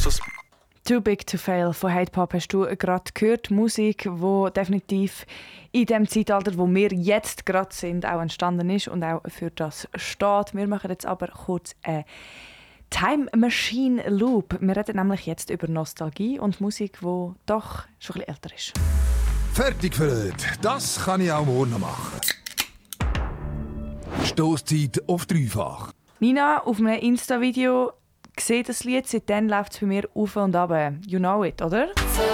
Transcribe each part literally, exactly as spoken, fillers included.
Cosas. Too Big to Fail von Hate Pop hast du gerade gehört. Musik, die definitiv in dem Zeitalter, wo wir jetzt gerade sind, auch entstanden ist und auch für das steht. Wir machen jetzt aber kurz eine Time Machine Loop. Wir reden nämlich jetzt über Nostalgie und Musik, die doch schon ein bisschen älter ist. Fertig für heute. Das kann ich auch morgen noch machen. Stoßzeit auf dreifach. Nina, auf einem Insta-Video sehe das Lied, seitdem läuft es bei mir auf und ab. You know it, oder?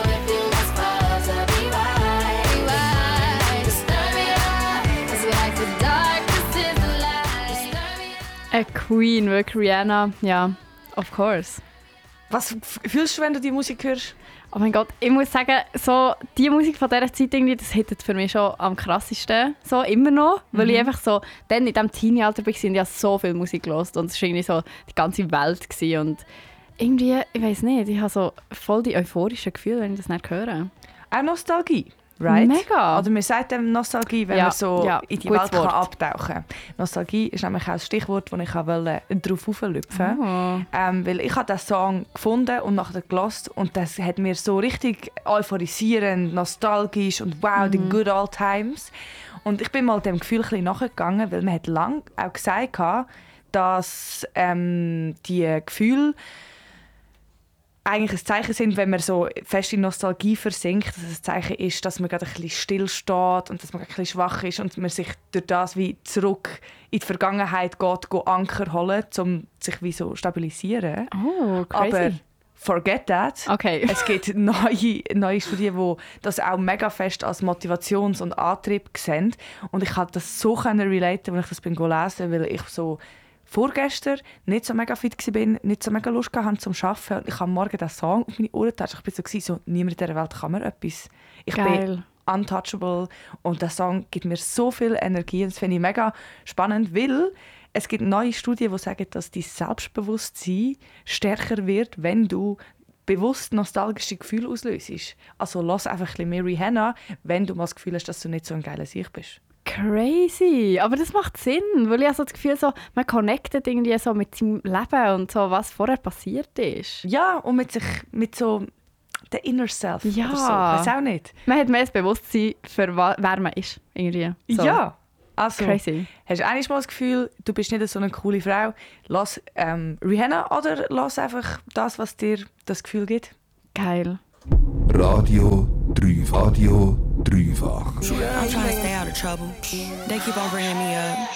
A Queen, wirklich Rihanna, ja, of course. Was fühlst du, wenn du die Musik hörst? Oh mein Gott, ich muss sagen, so die Musik von dieser Zeit, irgendwie, das hittet für mich schon am krassesten. So, immer noch. Mhm. Weil ich einfach so, dann in diesem Teenie-Alter war, und ich habe so viel Musik gehört. Und es war irgendwie so die ganze Welt. Gewesen. Und irgendwie, ich weiß nicht, ich habe so voll die euphorischen Gefühle, wenn ich das nicht höre. Auch Nostalgie, right? Mega. Oder man sagt dem Nostalgie, wenn ja, man so ja, in die Welt kann Wort. abtauchen kann. Nostalgie ist nämlich auch ein Stichwort, das ich wollte, drauf hochlüpfen. Oh. Ähm, weil ich habe diesen Song gefunden und nachher gehört und das hat mir so richtig euphorisierend, nostalgisch und wow, mhm. the good old times. Und ich bin mal dem Gefühl ein bisschen nachgegangen, weil man hat lange auch gesagt, dass ähm, die Gefühle eigentlich ein Zeichen sind, wenn man so fest in Nostalgie versinkt, dass es ein Zeichen ist, dass man gerade ein bisschen still steht und dass man ein bisschen schwach ist und man sich durch das wie zurück in die Vergangenheit geht, geht Anker holen, um sich wie so stabilisieren. Oh, crazy. Aber forget that. Okay. Es gibt neue, neue Studien, die das auch mega fest als Motivations- und Antrieb sehen. Und ich konnte das so relaten, als ich das gelesen habe, weil ich so vorgestern nicht so mega fit war, nicht so mega Lust hatte zum Arbeiten. Und ich habe morgen diesen Song auf meine Ohren getatscht. Ich war so, so, niemand in dieser Welt kann mir etwas. Ich Geil. bin untouchable. Und der Song gibt mir so viel Energie. Und das finde ich mega spannend, weil es gibt neue Studien, die sagen, dass dein Selbstbewusstsein stärker wird, wenn du bewusst nostalgische Gefühle auslöst. Also lass einfach ein bisschen mehr Rihanna, wenn du mal das Gefühl hast, dass du nicht so ein geiler Sieg bist. Crazy, aber das macht Sinn, weil ich habe so das Gefühl, so, man connectet irgendwie so mit seinem Leben und so, was vorher passiert ist. Ja, und mit sich, mit so der Inner Self Ja. oder so. Weiß auch nicht. Man hat mehr das Bewusstsein für wer man ist, irgendwie. So. Ja, also Crazy. Hast du eigentlich mal das Gefühl, du bist nicht so eine coole Frau, lass ähm, Rihanna oder lass einfach das, was dir das Gefühl gibt? Geil. Radio dreifach. Radio dreifach. I'm trying to stay out of trouble. They keep on bringing me up.